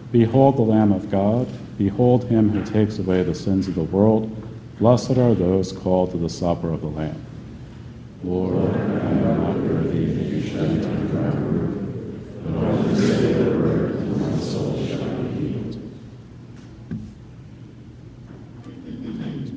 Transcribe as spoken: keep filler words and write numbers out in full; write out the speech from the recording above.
Behold the Lamb of God. Behold him who takes away the sins of the world. Blessed are those called to the supper of the Lamb. Lord, I am not worthy that you should enter under my roof, but only say the